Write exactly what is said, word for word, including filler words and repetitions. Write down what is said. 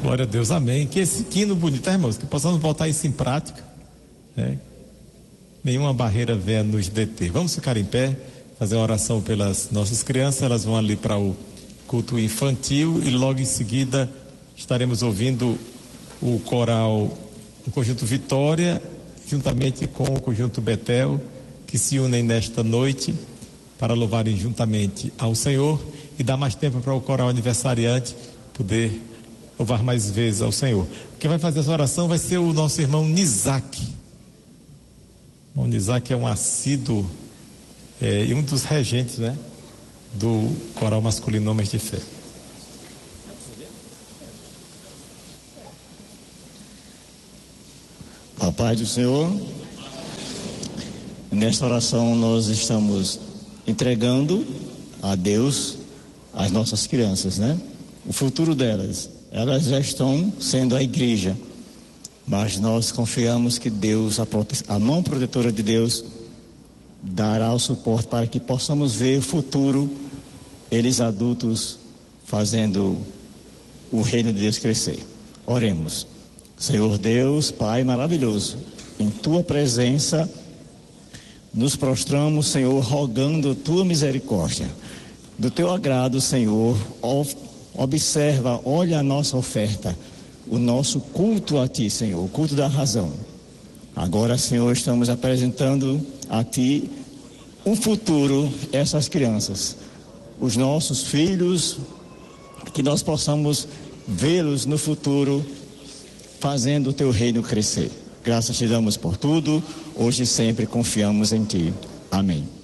Glória a Deus, amém. Que esse hino bonito, tá, irmãos? Que possamos botar isso em prática, né? Nenhuma barreira venha nos deter. Vamos ficar em pé, fazer uma oração pelas nossas crianças. Elas vão ali para o culto infantil e logo em seguida estaremos ouvindo o coral, o Conjunto Vitória, juntamente com o Conjunto Betel, que se unem nesta noite para louvarem juntamente ao Senhor e dar mais tempo para o coral aniversariante poder louvar mais vezes ao Senhor. Quem vai fazer essa oração vai ser o nosso irmão Nizak. O Nizak é um assíduo é, e um dos regentes, né, do coral masculino Homens de Fé. A paz do Senhor. Nesta oração nós estamos entregando a Deus as nossas crianças, né? O futuro delas. Elas já estão sendo a igreja, mas nós confiamos que Deus, a, prote... a mão protetora de Deus, dará o suporte para que possamos ver o futuro, eles adultos, fazendo o reino de Deus crescer. Oremos. Senhor Deus, Pai maravilhoso, em Tua presença nos prostramos, Senhor, rogando Tua misericórdia. Do Teu agrado, Senhor, observa, olha a nossa oferta, o nosso culto a Ti, Senhor, o culto da razão. Agora, Senhor, estamos apresentando a Ti um futuro, essas crianças, os nossos filhos, que nós possamos vê-los no futuro, fazendo o Teu reino crescer. Graças te damos por tudo, hoje e sempre confiamos em Ti. Amém.